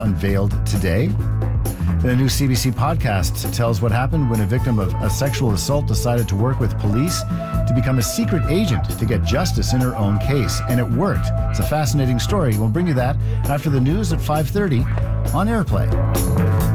unveiled today. The new CBC podcast tells what happened when a victim of a sexual assault decided to work with police to become a secret agent to get justice in her own case. And it worked. It's a fascinating story. We'll bring you that after the news at 5:30 on Airplay.